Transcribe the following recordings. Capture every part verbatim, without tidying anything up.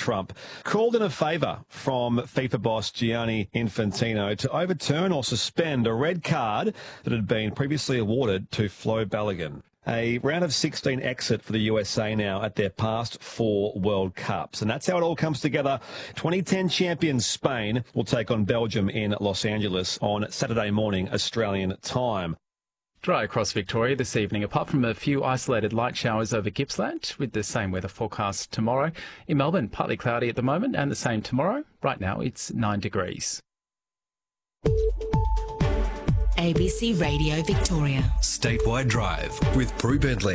Trump called in a favour from FIFA boss Gianni Infantino to overturn or suspend a red card that had been previously awarded to Flo Balogun. A round of sixteen exit for the U S A now at their past four World Cups. And that's how it all comes together. twenty ten champions Spain will take on Belgium in Los Angeles on Saturday morning, Australian time. Dry across Victoria this evening, apart from a few isolated light showers over Gippsland, with the same weather forecast tomorrow. In Melbourne, partly cloudy at the moment and the same tomorrow. Right now, it's nine degrees. A B C Radio Victoria. Statewide Drive with Prue Bentley.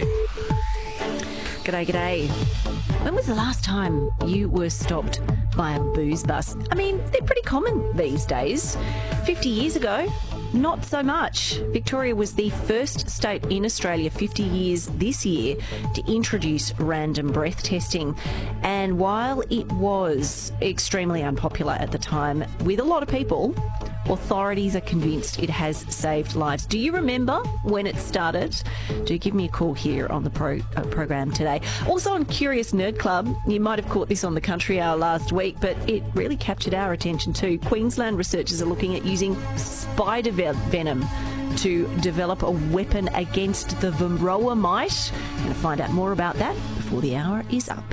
G'day, g'day. When was the last time you were stopped by a booze bus? I mean, they're pretty common these days. fifty years ago, not so much. Victoria was the first state in Australia fifty years this year to introduce random breath testing. And while it was extremely unpopular at the time with a lot of people, authorities are convinced it has saved lives. Do you remember when it started? Do give me a call here on the pro, uh, program today. Also on Curious Nerd Club, you might have caught this on the Country Hour last week, but it really captured our attention too. Queensland researchers are looking at using spider venom to develop a weapon against the Varroa mite. We're going to find out more about that before the hour is up.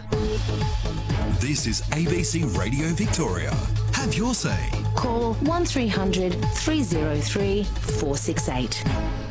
This is A B C Radio Victoria. Have your say. Call one three hundred three oh three four six eight.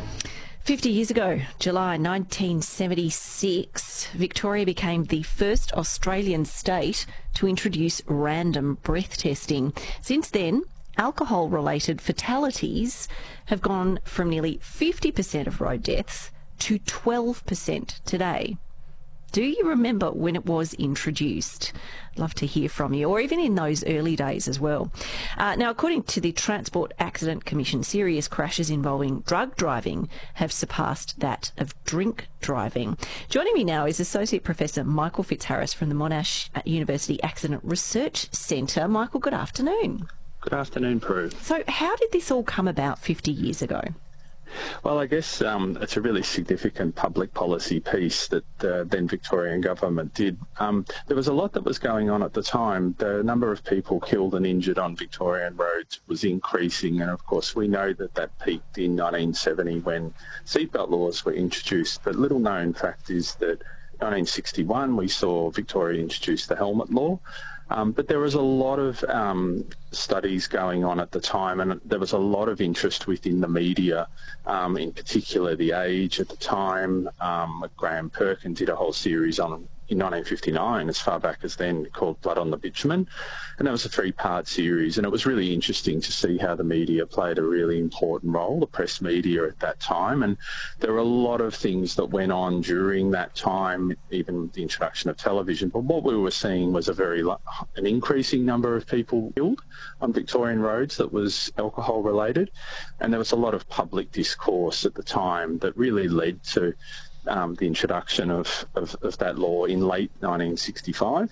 fifty years ago, July nineteen seventy-six, Victoria became the first Australian state to introduce random breath testing. Since then, alcohol-related fatalities have gone from nearly fifty percent of road deaths to twelve percent today. Do you remember when it was introduced? Love to hear from you, or even in those early days as well. Uh, now, according to the Transport Accident Commission, serious crashes involving drug driving have surpassed that of drink driving. Joining me now is Associate Professor Michael Fitzharris from the Monash University Accident Research Centre. Michael, good afternoon. Good afternoon, Prue. So how did this all come about fifty years ago? Well, I guess um, it's a really significant public policy piece that the then Victorian government did. Um, there was a lot that was going on at the time. The number of people killed and injured on Victorian roads was increasing, and of course we know that that peaked in nineteen seventy when seatbelt laws were introduced. But little known fact is that nineteen sixty-one we saw Victoria introduce the helmet law. Um, but there was a lot of um, studies going on at the time, and there was a lot of interest within the media, um, in particular The Age at the time. Um, Graham Perkin did a whole series on in nineteen fifty-nine, as far back as then, called Blood on the Bitumen, and that was a three-part series, and it was really interesting to see how the media played a really important role, the press media at that time, and there were a lot of things that went on during that time, even the introduction of television, but what we were seeing was a very an increasing number of people killed on Victorian roads that was alcohol-related, and there was a lot of public discourse at the time that really led to Um, the introduction of, of, of that law in late nineteen sixty-five.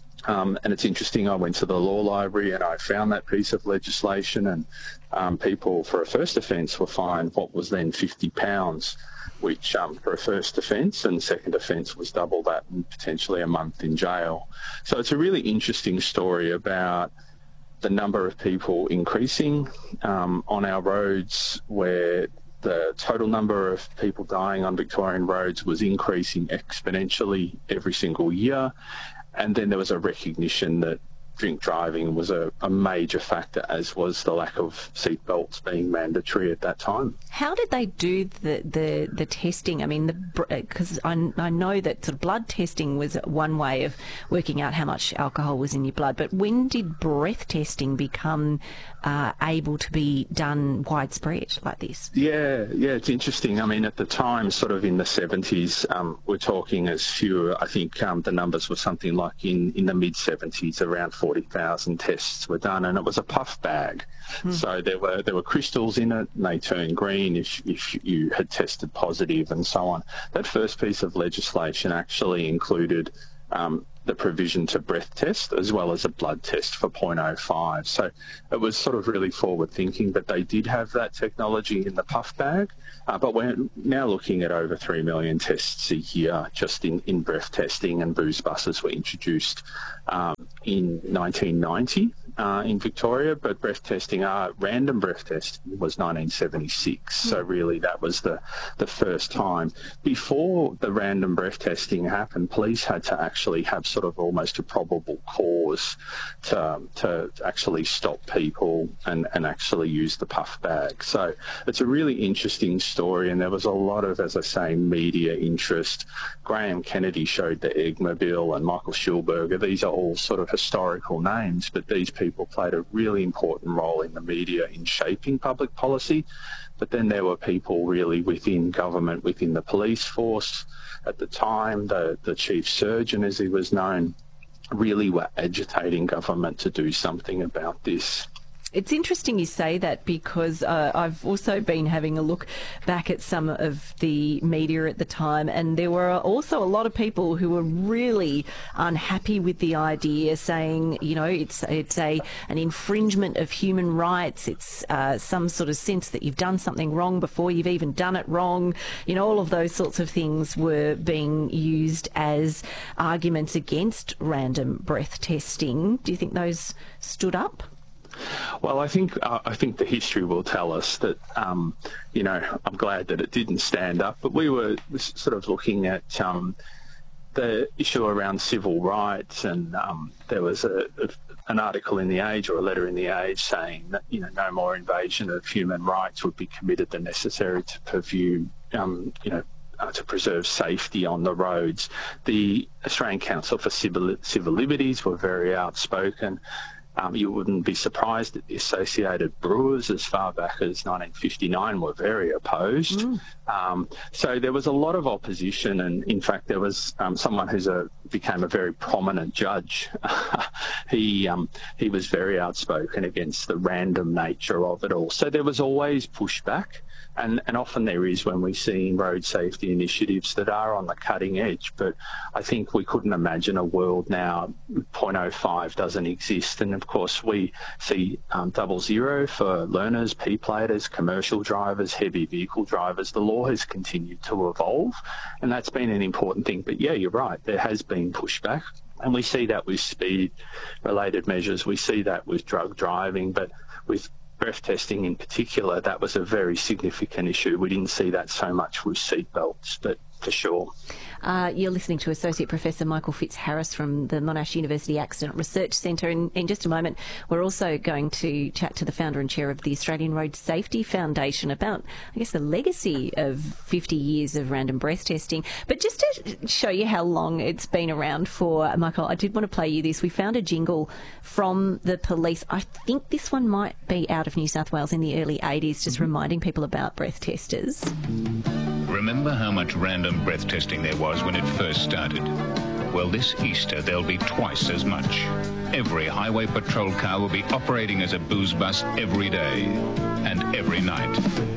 Um, and it's interesting, I went to the law library and I found that piece of legislation, and um, people for a first offence were fined what was then fifty pounds, which um, for a first offence, and second offence was double that and potentially a month in jail. So it's a really interesting story about the number of people increasing um, on our roads, where the total number of people dying on Victorian roads was increasing exponentially every single year. And then there was a recognition that drink driving was a, a major factor, as was the lack of seatbelts being mandatory at that time. How did they do the, the, the testing? I mean, because I, I know that sort of blood testing was one way of working out how much alcohol was in your blood, but when did breath testing become uh, able to be done widespread like this? Yeah, yeah, it's interesting. I mean, at the time, sort of in the seventies, um, we're talking as few, I think um, the numbers were something like in, in the mid-seventies, around forty thousand tests were done, and it was a puff bag. Mm. So there were there were crystals in it, and they turned green if, if you had tested positive and so on. That first piece of legislation actually included um, the provision to breath test as well as a blood test for point oh five. So it was sort of really forward thinking, but they did have that technology in the puff bag. Uh, but we're now looking at over three million tests a year just in, in breath testing, and booze buses were introduced um, in nineteen ninety uh, in Victoria, but breath testing, uh, random breath testing was nineteen seventy-six. So really that was the, the first time. Before the random breath testing happened, police had to actually have sort of almost a probable cause to, to actually stop people and, and actually use the puff bag. So it's a really interesting story, and there was a lot of, as I say, media interest. Graham Kennedy showed the Eggmobile and Michael Schulberger. These are all sort of historical names, but these people played a really important role in the media in shaping public policy. But then there were people really within government, within the police force at the time, the, the chief surgeon, as he was known, really were agitating government to do something about this. It's interesting you say that, because uh, I've also been having a look back at some of the media at the time, and there were also a lot of people who were really unhappy with the idea, saying, you know, it's it's a an infringement of human rights. It's uh, some sort of sense that you've done something wrong before you've even done it wrong. You know, all of those sorts of things were being used as arguments against random breath testing. Do you think those stood up? Well, I think uh, I think the history will tell us that, um, you know, I'm glad that it didn't stand up, but we were sort of looking at um, the issue around civil rights, and um, there was a, a, an article in The Age, or a letter in The Age, saying that, you know, no more invasion of human rights would be committed than necessary to pursue, um, you know, Uh, to preserve safety on the roads. The Australian Council for Civil, Civil Liberties were very outspoken. Um, you wouldn't be surprised that the Associated Brewers, as far back as nineteen fifty-nine, were very opposed. Mm. Um, so there was a lot of opposition, and in fact there was um, someone who's a became a very prominent judge. he um, he was very outspoken against the random nature of it all. So there was always pushback. And, and often there is when we see road safety initiatives that are on the cutting edge. But I think we couldn't imagine a world now zero point oh five doesn't exist. And of course we see um, double zero for learners, P-platers, commercial drivers, heavy vehicle drivers. The law has continued to evolve, and that's been an important thing. But yeah, you're right, there has been pushback. And we see that with speed-related measures. We see that with drug driving, but with breath testing in particular, that was a very significant issue. We didn't see that so much with seatbelts, but for sure. Uh, you're listening to Associate Professor Michael Fitzharris from the Monash University Accident Research Centre. In, in just a moment, we're also going to chat to the founder and chair of the Australian Road Safety Foundation about, I guess, the legacy of fifty years of random breath testing. But just to show you how long it's been around for, Michael, I did want to play you this. We found a jingle from the police. I think this one might be out of New South Wales in the early eighties, just reminding people about breath testers. Remember how much random breath testing there was when it first started? Well, this Easter there'll be twice as much. Every highway patrol car will be operating as a booze bus every day and every night.